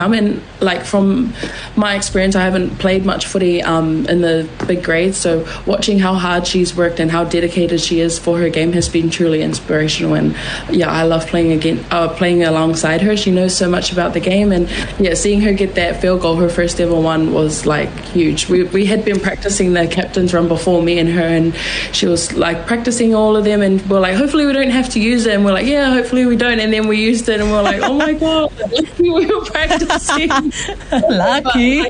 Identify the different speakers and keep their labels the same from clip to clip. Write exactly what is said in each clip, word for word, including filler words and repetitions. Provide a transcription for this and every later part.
Speaker 1: I mean, like from my experience, I haven't played much footy um, in the big grades, so watching how hard she's worked and how dedicated she is for her game has been truly inspirational. And yeah, I love playing again, uh, playing alongside her. She knows so much about the game, and yeah, seeing her get that field goal, her first ever one, was like huge. We we had been practicing the captain's run before, me and her, and she was like practicing all of them, and we're like, hopefully we don't have to use it. And we're like, yeah, hopefully we don't. And then we used it, and we're like, oh my god, we were practicing.
Speaker 2: Lucky.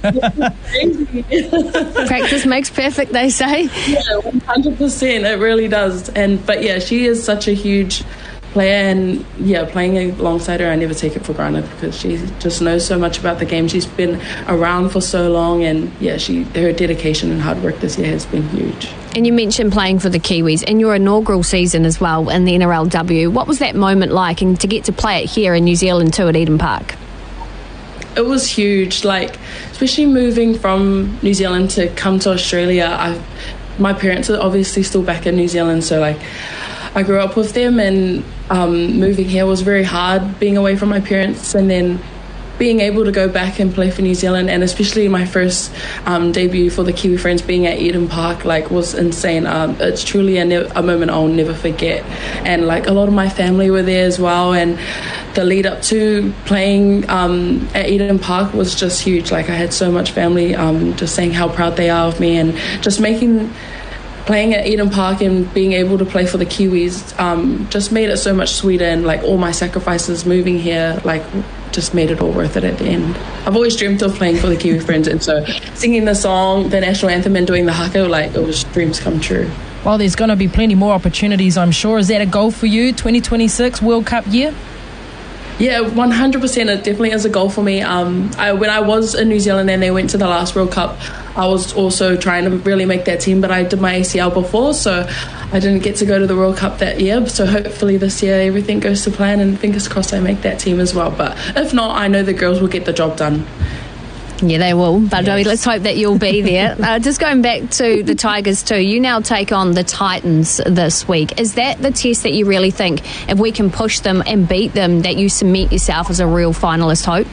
Speaker 3: Practice makes perfect, they say.
Speaker 1: Yeah, one hundred percent. It really does. And but yeah, she is such a huge player, and yeah, playing alongside her, I never take it for granted because she just knows so much about the game. She's been around for so long, and yeah, she her dedication and hard work this year has been huge.
Speaker 3: And you mentioned playing for the Kiwis in your inaugural season as well in the N R L W. What was that moment like, and to get to play it here in New Zealand too at Eden Park?
Speaker 1: It was huge, like especially moving from New Zealand to come to Australia. I, my parents are obviously still back in New Zealand, so like I grew up with them, and um, moving here was very hard, being away from my parents, and then being able to go back and play for New Zealand, and especially my first um, debut for the Kiwi Friends being at Eden Park, like was insane. Um, it's truly a, ne- a moment I'll never forget, and like a lot of my family were there as well, and the lead up to playing um, at Eden Park was just huge. Like I had so much family um, just saying how proud they are of me, and just making playing at Eden Park and being able to play for the Kiwis um, just made it so much sweeter, and like all my sacrifices moving here like just made it all worth it at the end. I've always dreamt of playing for the Kiwi Friends, and so singing the song, the national anthem, and doing the haka, like it was dreams come true.
Speaker 2: Well, there's going to be plenty more opportunities, I'm sure. Is that a goal for you, twenty twenty-six World Cup year?
Speaker 1: Yeah, one hundred percent. It definitely is a goal for me. Um, I, when I was in New Zealand and they went to the last World Cup, I was also trying to really make that team, but I did my A C L before, so I didn't get to go to the World Cup that year. So hopefully this year everything goes to plan, and fingers crossed I make that team as well. But if not, I know the girls will get the job done.
Speaker 3: Yeah, they will. But
Speaker 1: Yes.
Speaker 3: let's hope that you'll be there. uh, just going back to the Tigers too, you now take on the Titans this week. Is that the test that you really think, if we can push them and beat them, that you cement yourself as a real finalist hope?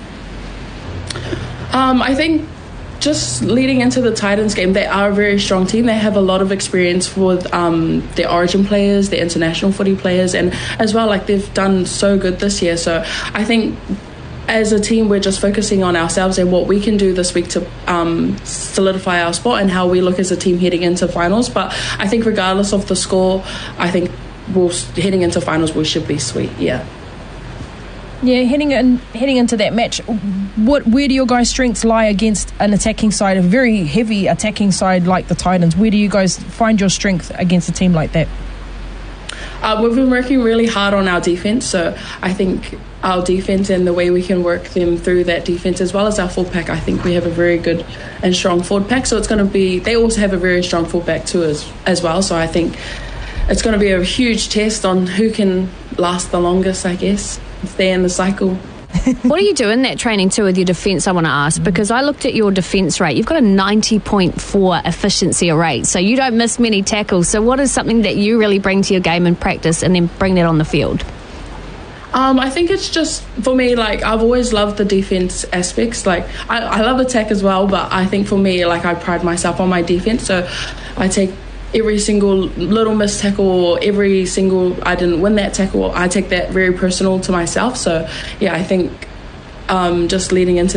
Speaker 1: Um, I think just leading into the Titans game, they are a very strong team. They have a lot of experience with um, their origin players, their international footy players, and as well, like they've done so good this year. So I think as a team, we're just focusing on ourselves and what we can do this week to um, solidify our spot and how we look as a team heading into finals. But I think regardless of the score, I think we'll, heading into finals, we should be sweet, yeah.
Speaker 2: Yeah, heading in, heading into that match, what where do your guys' strengths lie against an attacking side, a very heavy attacking side like the Titans? Where do you guys find your strength against a team like that?
Speaker 1: Uh, we've been working really hard on our defence, so I think our defence and the way we can work them through that defence, as well as our full pack, I think we have a very good and strong forward pack. So it's going to be, they also have a very strong full pack too as, as well. So I think it's going to be a huge test on who can last the longest, I guess, stay in the cycle.
Speaker 3: What are you doing that training too with your defence, I want to ask? Because I looked at your defence rate. You've got a ninety point four efficiency rate, so you don't miss many tackles. So what is something that you really bring to your game in practice and then bring that on the field?
Speaker 1: Um, I think it's just, for me, like, I've always loved the defence aspects. Like, I, I love attack as well, but I think for me, like, I pride myself on my defence. So I take every single little missed tackle or every single I didn't win that tackle, I take that very personal to myself. So, yeah, I think um, just leading into